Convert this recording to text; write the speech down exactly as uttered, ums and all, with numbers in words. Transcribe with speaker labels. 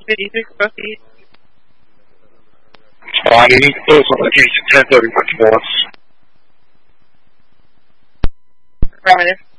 Speaker 1: Good evening, proceed.
Speaker 2: Fine, you need to close on the case at ten thirty for Wallace.
Speaker 1: Affirmative.